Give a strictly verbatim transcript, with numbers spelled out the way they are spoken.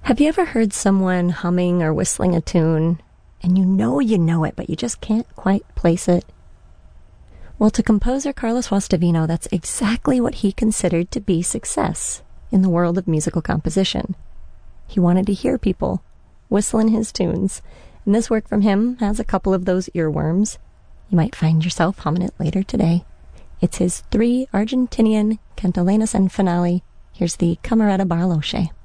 Have you ever heard someone humming or whistling a tune, and you know you know it, but you just can't quite place it? Well, to composer Carlos Guastavino, that's exactly what he considered to be success in the world of musical composition. He wanted to hear people whistling his tunes, and this work from him has a couple of those earworms. You might find yourself humming it later today. It's his three Argentinian cantilenas and finale. Here's the Camerata Barloche.